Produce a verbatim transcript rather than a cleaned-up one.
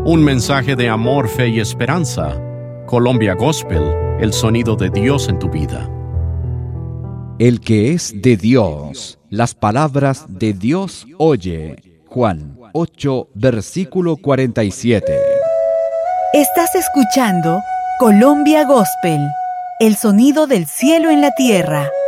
Un mensaje de amor, fe y esperanza. Colombia Gospel, el sonido de Dios en tu vida. El que es de Dios, las palabras de Dios oye. Juan ocho, versículo cuarenta y siete. Estás escuchando Colombia Gospel, el sonido del cielo en la tierra.